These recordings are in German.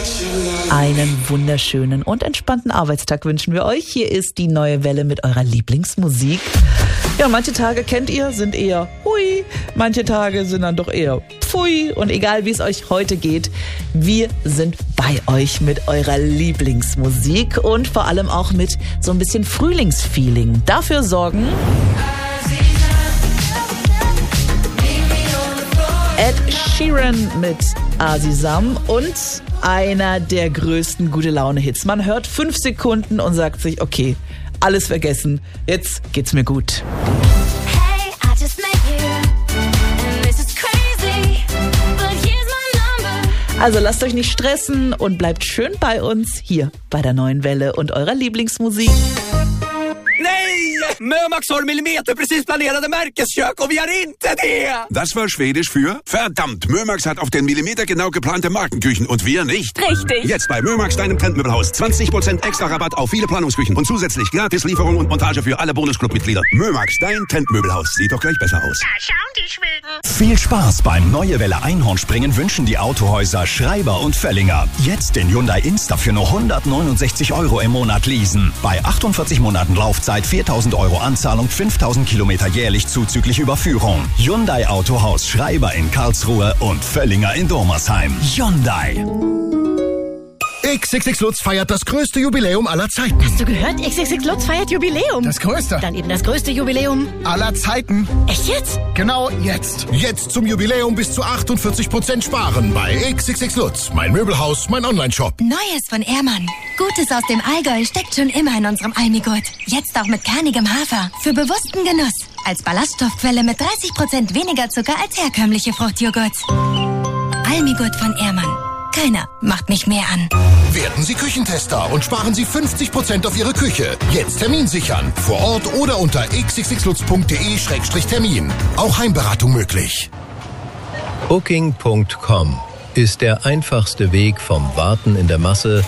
Einen wunderschönen und entspannten Arbeitstag wünschen wir euch. Hier ist die neue Welle mit eurer Lieblingsmusik. Ja, manche Tage kennt ihr, sind eher hui, manche Tage sind dann doch eher pfui. Und egal wie es euch heute geht, wir sind bei euch mit eurer Lieblingsmusik und vor allem auch mit so ein bisschen Frühlingsfeeling. Dafür sorgen Ed Sheeran mit Azizam und einer der größten Gute-Laune-Hits. Man hört 5 Sekunden und sagt sich, okay, alles vergessen, jetzt geht's mir gut. Also lasst euch nicht stressen und bleibt schön bei uns hier bei der neuen Welle und eurer Lieblingsmusik. Mömax har millimeterprecis planerade Märkeskök och vi har inte det! Das war Schwedisch für verdammt, Mömax hat auf den Millimeter genau geplante Markenküchen und wir nicht. Richtig. Jetzt bei Mömax, deinem Trendmöbelhaus. 20% extra Rabatt auf viele Planungsküchen und zusätzlich Gratislieferung und Montage für alle Bonusclub-Mitglieder. Mömax, dein Trendmöbelhaus. Sieht doch gleich besser aus. Da schauen die Schweden. Viel Spaß beim Neue Welle Einhornspringen wünschen die Autohäuser Schreiber und Völlinger. Jetzt den Hyundai Insta für nur 169 € im Monat leasen. Bei 48 Monaten Laufzeit 4.000 € Anzahlung, 5.000 Kilometer jährlich zuzüglich Überführung. Hyundai Autohaus Schreiber in Karlsruhe und Völlinger in Dormersheim. Hyundai. XXX Lutz feiert das größte Jubiläum aller Zeiten. Hast du gehört? XXX Lutz feiert Jubiläum. Das größte. Dann eben das größte Jubiläum Aller Zeiten. Echt jetzt? Genau jetzt. Jetzt zum Jubiläum bis zu 48% sparen bei XXX Lutz. Mein Möbelhaus, mein Onlineshop. Neues von Ehrmann. Gutes aus dem Allgäu steckt schon immer in unserem Almigurt. Jetzt auch mit kernigem Hafer. Für bewussten Genuss. Als Ballaststoffquelle mit 30% weniger Zucker als herkömmliche Fruchtjoghurts. Almigurt von Ehrmann. Keiner macht mich mehr an. Werden Sie Küchentester und sparen Sie 50% auf Ihre Küche. Jetzt Termin sichern. Vor Ort oder unter xxxlutz.de/termin. Auch Heimberatung möglich. Booking.com ist der einfachste Weg vom Warten in der Masse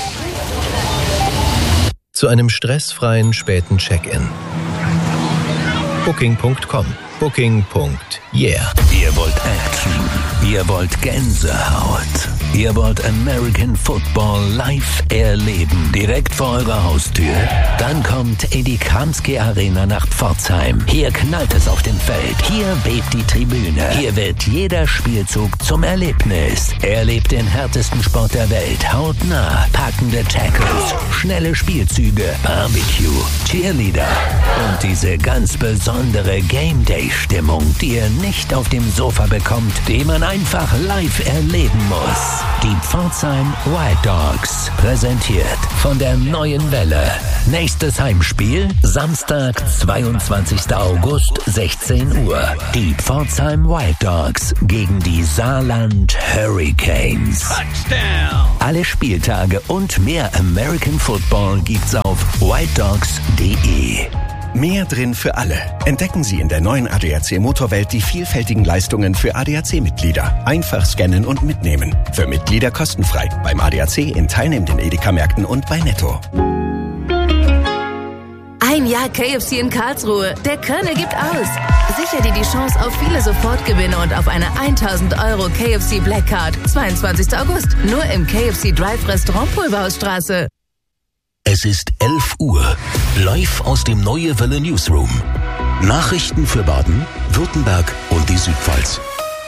zu einem stressfreien späten Check-in. Booking.com. Booking.yeah. Ihr wollt Action. Ihr wollt Gänsehaut. Ihr wollt American Football live erleben, direkt vor eurer Haustür? Dann kommt in die Kramski Arena nach Pforzheim. Hier knallt es auf dem Feld. Hier bebt die Tribüne. Hier wird jeder Spielzug zum Erlebnis. Erlebt den härtesten Sport der Welt. Hautnah, packende Tackles, schnelle Spielzüge, Barbecue, Cheerleader und diese ganz besondere Game-Day-Stimmung, die ihr nicht auf dem Sofa bekommt, die man einfach live erleben muss. Die Pforzheim White Dogs, präsentiert von der neuen Welle. Nächstes Heimspiel, Samstag, 22. August, 16 Uhr. Die Pforzheim White Dogs gegen die Saarland Hurricanes. Touchdown! Alle Spieltage und mehr American Football gibt's auf whitedogs.de. Mehr drin für alle. Entdecken Sie in der neuen ADAC Motorwelt die vielfältigen Leistungen für ADAC-Mitglieder. Einfach scannen und mitnehmen. Für Mitglieder kostenfrei. Beim ADAC in teilnehmenden Edeka-Märkten und bei Netto. Ein Jahr KFC in Karlsruhe. Der Körner gibt aus. Sicher dir die Chance auf viele Sofortgewinne und auf eine 1.000 € KFC Black Card. 22. August. Nur im KFC Drive Restaurant Pulverhausstraße. Es ist 11 Uhr. Live aus dem Neue Welle Newsroom. Nachrichten für Baden, Württemberg und die Südpfalz.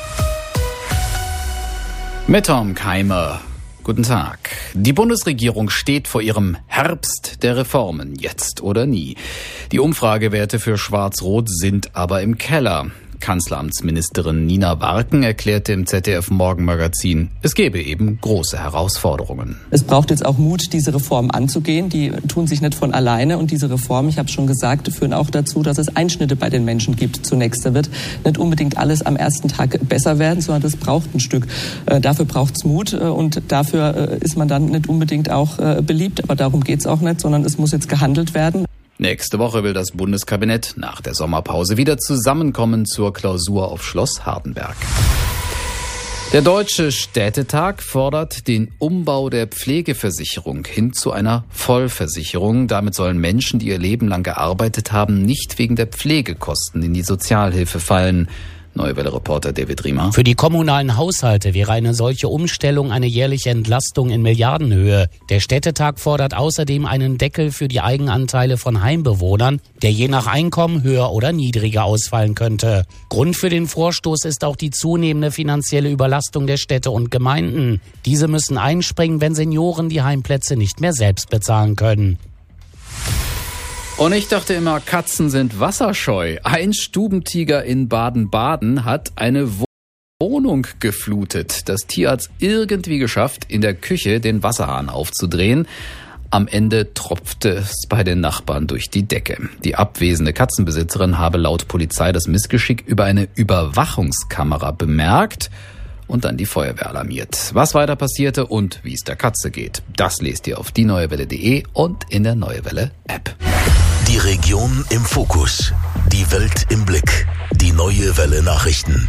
Mit Tom Keimer. Guten Tag. Die Bundesregierung steht vor ihrem Herbst der Reformen. Jetzt oder nie. Die Umfragewerte für Schwarz-Rot sind aber im Keller. Kanzleramtsministerin Nina Warken erklärte im ZDF-Morgenmagazin, es gebe eben große Herausforderungen. Es braucht jetzt auch Mut, diese Reformen anzugehen. Die tun sich nicht von alleine. Und diese Reformen, ich habe es schon gesagt, führen auch dazu, dass es Einschnitte bei den Menschen gibt zunächst. Da wird nicht unbedingt alles am ersten Tag besser werden, sondern das braucht ein Stück. Dafür braucht es Mut und dafür ist man dann nicht unbedingt auch beliebt. Aber darum geht es auch nicht, sondern es muss jetzt gehandelt werden. Nächste Woche will das Bundeskabinett nach der Sommerpause wieder zusammenkommen zur Klausur auf Schloss Hardenberg. Der Deutsche Städtetag fordert den Umbau der Pflegeversicherung hin zu einer Vollversicherung. Damit sollen Menschen, die ihr Leben lang gearbeitet haben, nicht wegen der Pflegekosten in die Sozialhilfe fallen. Neue Welle-Reporter David Riemer. Für die kommunalen Haushalte wäre eine solche Umstellung eine jährliche Entlastung in Milliardenhöhe. Der Städtetag fordert außerdem einen Deckel für die Eigenanteile von Heimbewohnern, der je nach Einkommen höher oder niedriger ausfallen könnte. Grund für den Vorstoß ist auch die zunehmende finanzielle Überlastung der Städte und Gemeinden. Diese müssen einspringen, wenn Senioren die Heimplätze nicht mehr selbst bezahlen können. Und ich dachte immer, Katzen sind wasserscheu. Ein Stubentiger in Baden-Baden hat eine Wohnung geflutet. Das Tier hat es irgendwie geschafft, in der Küche den Wasserhahn aufzudrehen. Am Ende tropfte es bei den Nachbarn durch die Decke. Die abwesende Katzenbesitzerin habe laut Polizei das Missgeschick über eine Überwachungskamera bemerkt und dann die Feuerwehr alarmiert. Was weiter passierte und wie es der Katze geht, das lest ihr auf dieneuewelle.de und in der Neue Welle App. Die Region im Fokus, die Welt im Blick, die Neue Welle Nachrichten.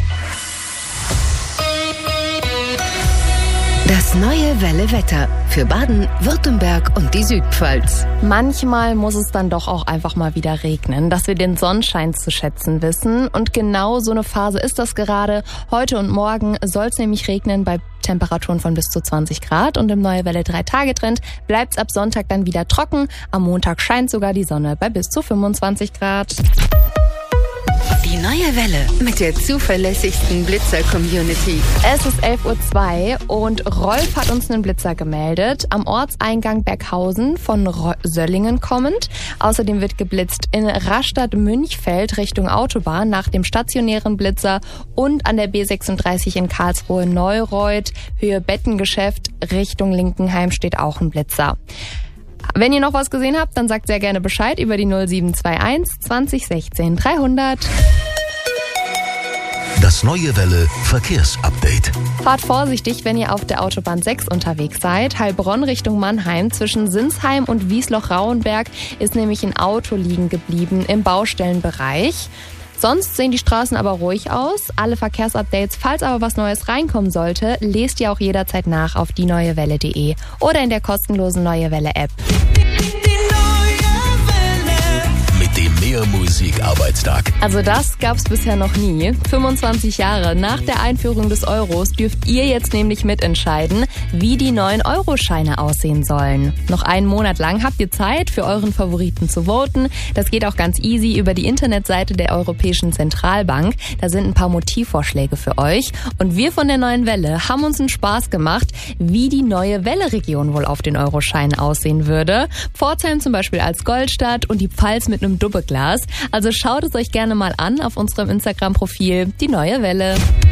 Das Neue Welle Wetter für Baden, Württemberg und die Südpfalz. Manchmal muss es dann doch auch einfach mal wieder regnen, dass wir den Sonnenschein zu schätzen wissen. Und genau so eine Phase ist das gerade. Heute und morgen soll es nämlich regnen bei Temperaturen von bis zu 20 Grad. Und im Neue Welle 3-Tage-Trend bleibt es ab Sonntag dann wieder trocken. Am Montag scheint sogar die Sonne bei bis zu 25 Grad. Die Neue Welle mit der zuverlässigsten Blitzer-Community. Es ist 11:02 Uhr und Rolf hat uns einen Blitzer gemeldet. Am Ortseingang Berghausen von Söllingen kommend. Außerdem wird geblitzt in Rastatt-Münchfeld Richtung Autobahn nach dem stationären Blitzer und an der B36 in Karlsruhe Neureuth Höhe Bettengeschäft Richtung Linkenheim steht auch ein Blitzer. Wenn ihr noch was gesehen habt, dann sagt sehr gerne Bescheid über die 0721 20 16 300. Das Neue Welle Verkehrsupdate. Fahrt vorsichtig, wenn ihr auf der Autobahn 6 unterwegs seid. Heilbronn Richtung Mannheim zwischen Sinsheim und Wiesloch-Rauenberg ist nämlich ein Auto liegen geblieben im Baustellenbereich. Sonst sehen die Straßen aber ruhig aus. Alle Verkehrsupdates, falls aber was Neues reinkommen sollte, lest ihr auch jederzeit nach auf dieneuewelle.de oder in der kostenlosen Neue Welle App. Mit dem Mehrmusik-Arbeitstag. Also das gab's bisher noch nie. 25 Jahre nach der Einführung des Euros dürft ihr jetzt nämlich mitentscheiden, wie die neuen Euroscheine aussehen sollen. Noch einen Monat lang habt ihr Zeit, für euren Favoriten zu voten. Das geht auch ganz easy über die Internetseite der Europäischen Zentralbank. Da sind ein paar Motivvorschläge für euch. Und wir von der Neuen Welle haben uns einen Spaß gemacht, wie die Neue Welle-Region wohl auf den Euroscheinen aussehen würde. Pforzheim zum Beispiel als Goldstadt und die Pfalz mit einem Dubbeglas. Also schaut es euch gerne mal an auf unserem Instagram-Profil Die Neue Welle.